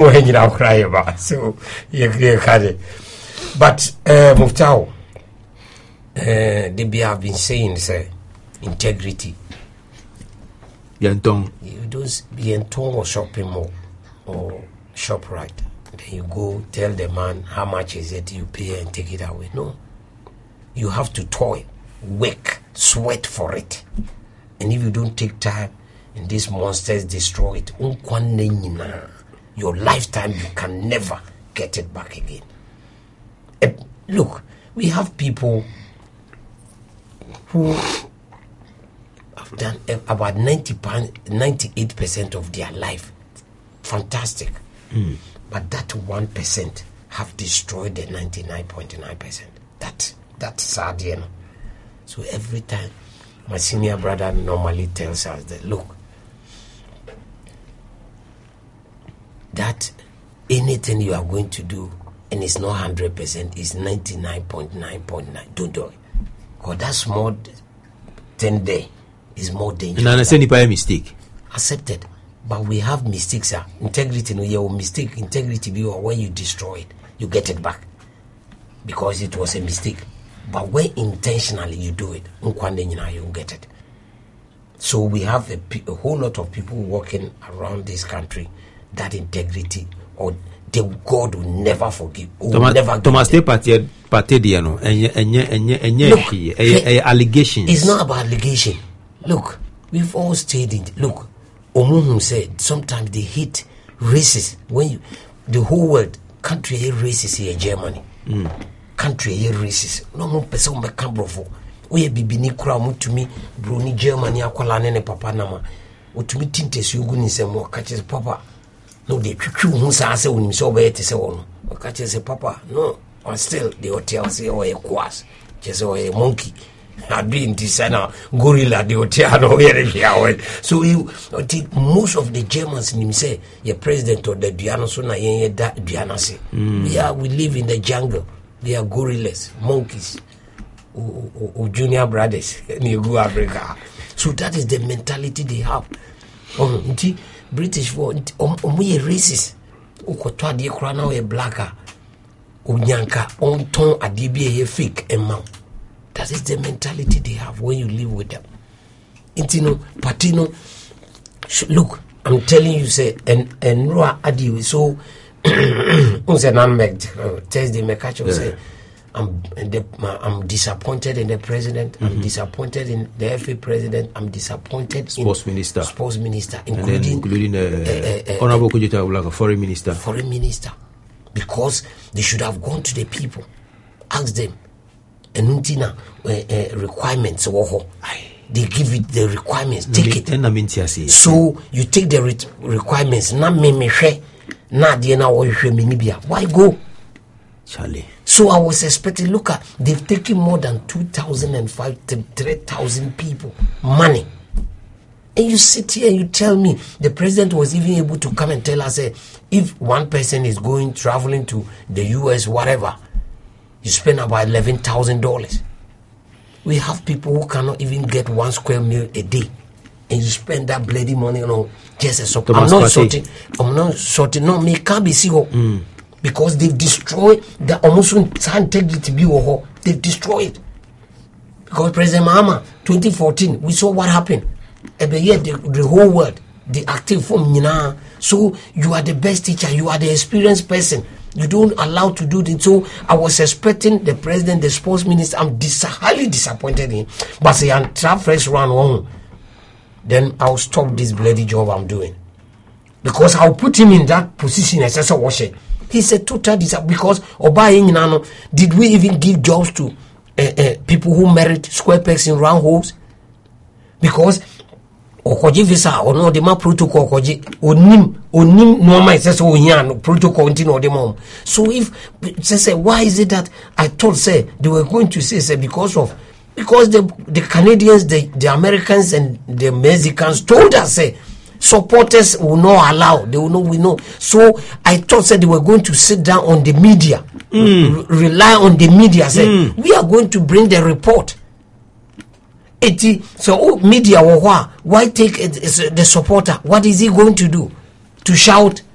when you cry about. So you can. But Muftao, they have been saying, say, integrity. You don't be in town or shopping mall or shop right. Then you go tell the man how much is it, you pay and take it away. No. You have to toil, work, sweat for it. And if you don't take time and these monsters destroy it, your lifetime you can never get it back again. Look, we have people who have done about 98% of their life. Fantastic. But that 1% have destroyed the 99.9%. That's sad, you know. So every time my senior brother normally tells us that, look, that anything you are going to do and it's not 100%, it's 99.9.9. Don't do it. Because that small thing there is more dangerous. And I say a mistake. Accepted. But we have mistakes. Integrity, no, your mistake, integrity, when you destroy it, you get it back. Because it was a mistake. But when intentionally you do it, you get it. So we have a whole lot of people working around this country that integrity or the God will never forgive. Thomas, allegations. It's not about allegation. Look, we've all stayed in. Look, Omuhum said sometimes they hate races. When the whole world, country hate races here in Germany. Country here racist. No more person me cambrofo. We bibi ni kura mutumi broni Germany akwala ne papa nama. Utumi tinte su yugu ni se mo kache papa. No de twitwi hu sa se unim so be te se wono. Kache se papa. No, or still the hotel say o e kwas. Just o e monkey. I been designer gorilla the hotel no here. So most of the Germans nim say your president or the Diana so na yen da Diana say. We live in the jungle. They are gorillas, monkeys, or junior brothers in Africa. So that is the mentality they have. British for we racist. Ukotwa de kra na we blacker. Unyanka on ton adibie fake emma. That is the mentality they have when you live with them. Intino patino. Look, I'm telling you, say and Noah adi so. Thursday, Mekacho say, I'm disappointed in the president. I'm disappointed in the FA president. I'm disappointed sports in minister, including Honorable Kujita like a foreign minister. Foreign minister, because they should have gone to the people, ask them, and requirements. They give it the requirements. Take it. So you take the requirements. Why go? Charlie. So I was expecting, look at, they've taken more than 3,000 people money. And you sit here and you tell me the president was even able to come and tell us if one person is traveling to the US, whatever, you spend about $11,000. We have people who cannot even get 1 square meal a day. And you spend that bloody money on just a support. I'm not sorting. No, me can't be see because they've destroyed the almost integrity. They've destroyed it. Because President Mahama, 2014, we saw what happened. Every year, the whole world, the active form. So you are the best teacher. You are the experienced person. You don't allow to do it. So I was expecting the president, the sports minister. I'm highly disappointed in. But say, I'm first round one. Then I'll stop this bloody job I'm doing. Because I'll put him in that position as a washer. He's a total disaster. Because did we even give jobs to people who merit square pegs in round holes? Because Okoji visa or no the protocol onim normal protocol or the mom. So if say why is it that I thought say they were going to say because the Canadians, the Americans and the Mexicans told us say supporters will not allow, they will not, we know. So I thought say they were going to sit down on the media, rely on the media, say we are going to bring the report. So media why take the supporter? What is he going to do? To shout